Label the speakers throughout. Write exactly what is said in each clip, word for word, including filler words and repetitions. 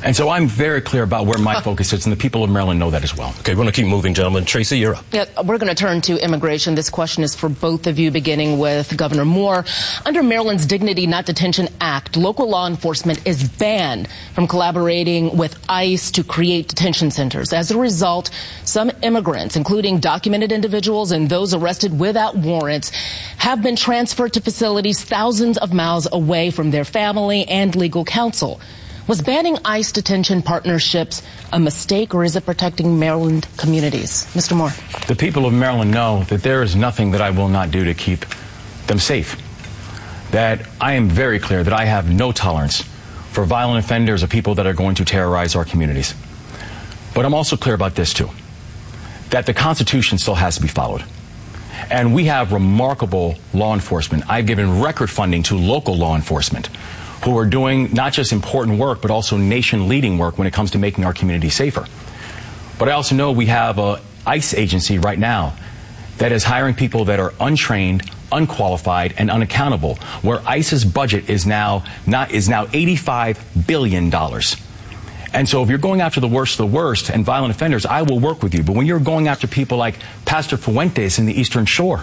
Speaker 1: And so I'm very clear about where my focus is, and the people of Maryland know that as well.
Speaker 2: Okay, we're going to keep moving, gentlemen. Tracy, you're up.
Speaker 3: Yeah, we're going to turn to immigration. This question is for both of you, beginning with Governor Moore. Under Maryland's Dignity Not Detention Act, local law enforcement is banned from collaborating with ICE to create detention centers. As a result, some immigrants, including documented individuals and those arrested without warrants, have been transferred to facilities thousands of miles away from their family and legal counsel. Was banning ICE detention partnerships a mistake, or is it protecting Maryland communities? Mister Moore.
Speaker 1: The people of Maryland know that there is nothing that I will not do to keep them safe. That I am very clear that I have no tolerance for violent offenders or people that are going to terrorize our communities. But I'm also clear about this too, that the Constitution still has to be followed. And we have remarkable law enforcement. I've given record funding to local law enforcement who are doing not just important work, but also nation-leading work when it comes to making our community safer. But I also know we have a ICE agency right now that is hiring people that are untrained, unqualified, and unaccountable, where ICE's budget is now not is now eighty-five billion dollars. And so if you're going after the worst of the worst and violent offenders, I will work with you. But when you're going after people like Pastor Fuentes in the Eastern Shore,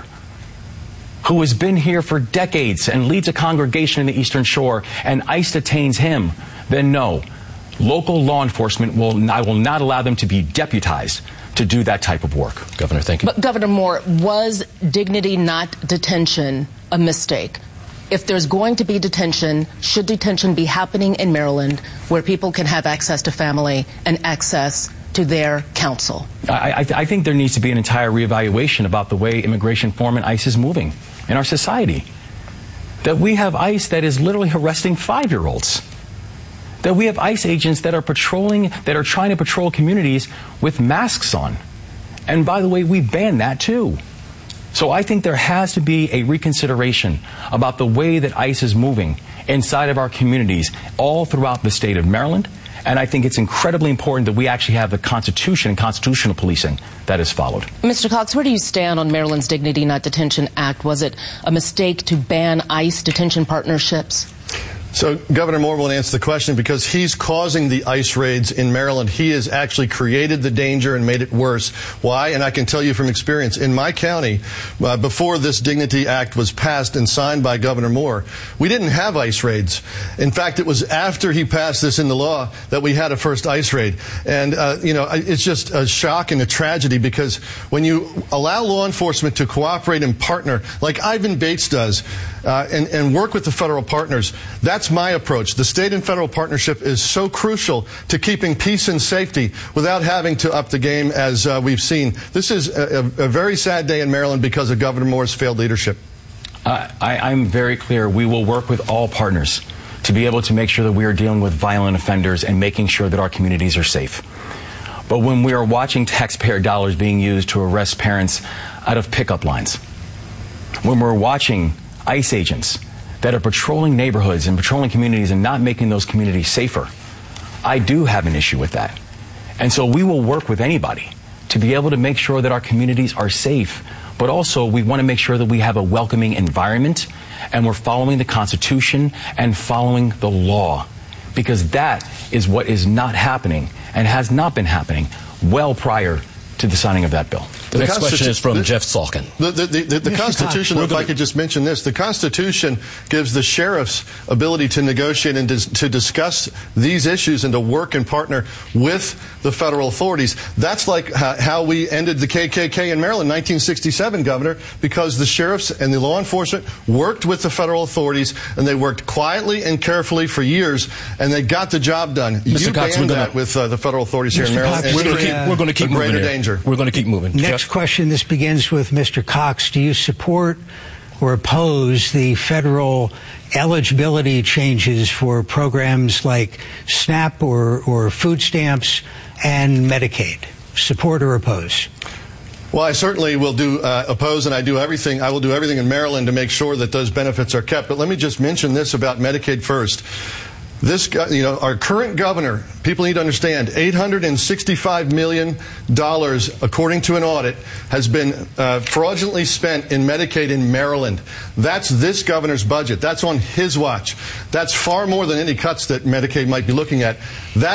Speaker 1: who has been here for decades and leads a congregation in the Eastern Shore, and ICE detains him, then no. Local law enforcement will, I will not allow them to be deputized to do that type of work.
Speaker 2: Governor, thank you.
Speaker 3: But Governor Moore, was dignity not detention a mistake? If there's going to be detention, should detention be happening in Maryland where people can have access to family and access to their counsel?
Speaker 1: I, I, I think there needs to be an entire reevaluation about the way immigration reform and ICE is moving in our society. That we have ICE that is literally arresting five-year-olds. That we have ICE agents that are patrolling, that are trying to patrol communities with masks on. And by the way, we ban that too. So I think there has to be a reconsideration about the way that ICE is moving inside of our communities all throughout the state of Maryland. And I think it's incredibly important that we actually have the Constitution and constitutional policing that is followed.
Speaker 3: Mister Cox, where do you stand on Maryland's Dignity Not Detention Act? Was it a mistake to ban ICE detention partnerships?
Speaker 4: So Governor Moore will answer the question because he's causing the ICE raids in Maryland. He has actually created the danger and made it worse. Why? And I can tell you from experience, in my county, uh, before this Dignity Act was passed and signed by Governor Moore, we didn't have ICE raids. In fact, it was after he passed this into law that we had a first ICE raid. And, uh, you know, it's just a shock and a tragedy because when you allow law enforcement to cooperate and partner, like Ivan Bates does, uh, and, and work with the federal partners, that's my approach. The state and federal partnership is so crucial to keeping peace and safety without having to up the game as uh, we've seen. This is a, a very sad day in Maryland because of Governor Moore's failed leadership.
Speaker 1: Uh, I, I'm very clear. We will work with all partners to be able to make sure that we are dealing with violent offenders and making sure that our communities are safe. But when we are watching taxpayer dollars being used to arrest parents out of pickup lines, when we're watching ICE agents that are patrolling neighborhoods and patrolling communities and not making those communities safer, I do have an issue with that. And so we will work with anybody to be able to make sure that our communities are safe, but also we want to make sure that we have a welcoming environment and we're following the Constitution and following the law, because that is what is not happening and has not been happening well prior to the signing of that bill.
Speaker 2: The, the next question is from
Speaker 4: the,
Speaker 2: Jeff Salkin.
Speaker 4: The, the, the, the Constitution, if I could just mention this, the Constitution gives the sheriff's ability to negotiate and dis, to discuss these issues and to work and partner with the federal authorities. That's like how, how we ended the K K K in Maryland in nineteen sixty-seven, Governor, because the sheriffs and the law enforcement worked with the federal authorities, and they worked quietly and carefully for years, and they got the job done.
Speaker 2: Mister
Speaker 4: You
Speaker 2: Cox,
Speaker 4: banned
Speaker 2: gonna,
Speaker 4: that with uh, the federal authorities
Speaker 5: Mister
Speaker 4: here in Maryland.
Speaker 5: Cox,
Speaker 2: we're going to keep, we're going to keep moving
Speaker 4: greater
Speaker 2: here.
Speaker 4: danger.
Speaker 2: We're going to keep moving.
Speaker 5: Next
Speaker 2: Jeff?
Speaker 5: question. This begins with Mister Cox. Do you support or oppose the federal eligibility changes for programs like SNAP or, or food stamps and Medicaid? Support or oppose?
Speaker 4: Well, I certainly will do uh, oppose, and I do everything. I will do everything in Maryland to make sure that those benefits are kept. But let me just mention this about Medicaid first. This, you know, our current governor, people need to understand, eight hundred sixty-five million dollars, according to an audit, has been uh, fraudulently spent in Medicaid in Maryland. That's this governor's budget. That's on his watch. That's far more than any cuts that Medicaid might be looking at. That